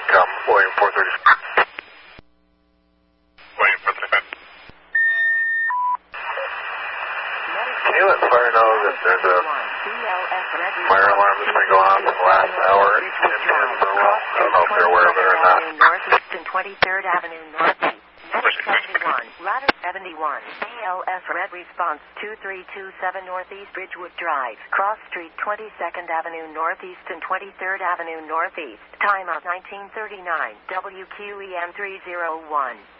William 430. William 435. Can you let fire know that there's a fire alarm that's been going on for the last hour at 10 p.m. for a while? I don't know if they're aware of it or not. Northeast and 23rd Avenue Northeast. 71, Ladder 71, ALS Red Response 2327 Northeast Ridgewood Drive, Cross Street 22nd Avenue Northeast and 23rd Avenue Northeast. Timeout 1939, WQEM 301.